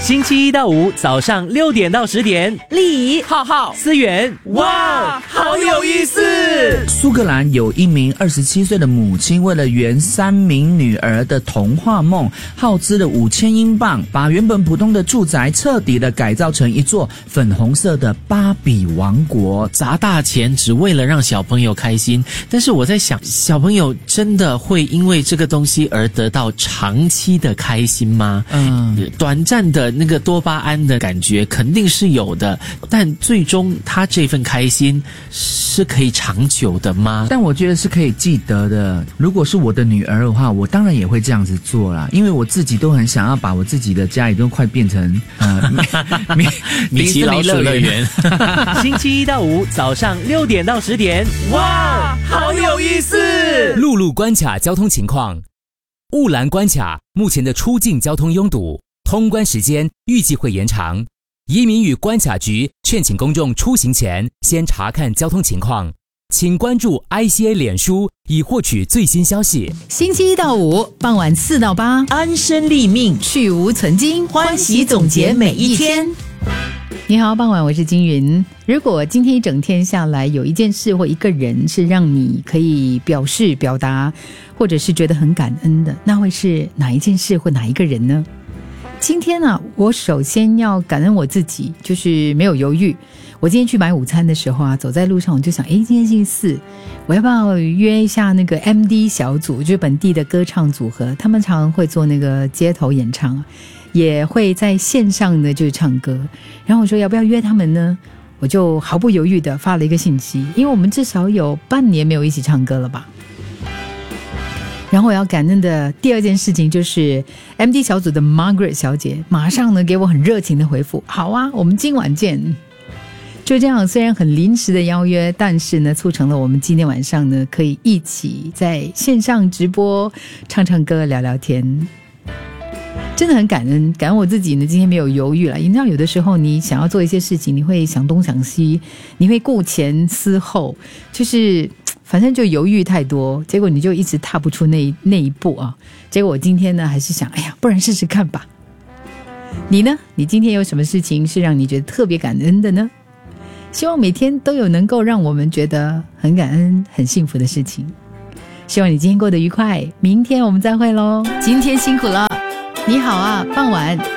星期一到五早上6点到10点， 丽浩浩思源， 哇，好有意思！ 苏格兰有一名27岁的母亲，为了圆3名女儿的童话梦，耗资了5000英镑，把原本普通的住宅彻底的改造成一座粉红色的芭比王国， 砸大钱只为了让小朋友开心。但是我在想，小朋友真的会因为这个东西而得到长期的开心吗？短暂的那个多巴胺的感觉肯定是有的，但最终他这份开心是可以长久的吗？ 但我觉得是可以记得的。如果是我的女儿的话，我当然也会这样子做啦，因为我自己都很想要把我自己的家里都快变成米奇老鼠乐园。 星期一到五早上6点到10点， 哇，好有意思！ 陆路关卡交通情况：雾兰关卡目前的出境交通拥堵，通关时间预计会延长。移民与关卡局劝请公众出行前先查看交通情况，请关注 ICA 脸书以获取最新消息。 星期一到五傍晚4到8， 安身立命， 去无存菁， 欢喜总结每一天。 你好，傍晚，我是金云。如果今天一整天下来有一件事或一个人是让你可以表达或者是觉得很感恩的，那会是哪一件事或哪一个人呢？今天啊，我首先要感恩我自己，就是没有犹豫。我今天去买午餐的时候啊，走在路上我就想，今天星期四，我要不要约一下那个 MD 小组，就是本地的歌唱组合，他们常常会做那个街头演唱，也会在线上的就是唱歌。然后我说要不要约他们呢？我就毫不犹豫的发了一个信息，因为我们至少有半年没有一起唱歌了吧。然后我要感恩的第二件事情就是 MD 小组的 Margaret 小姐马上呢给我很热情的回复，好啊，我们今晚见。就这样，虽然很临时的邀约，但是呢促成了我们今天晚上呢可以一起在线上直播唱唱歌聊聊天。真的很感恩我自己呢今天没有犹豫了。你知道有的时候你想要做一些事情，你会想东想西，你会顾前思后，就是反正就犹豫太多，结果你就一直踏不出那一步啊。结果我今天呢还是想，不然试试看吧。你呢？你今天有什么事情是让你觉得特别感恩的呢？希望每天都有能够让我们觉得很感恩很幸福的事情。希望你今天过得愉快，明天我们再会咯。今天辛苦了，你好啊，傍晚。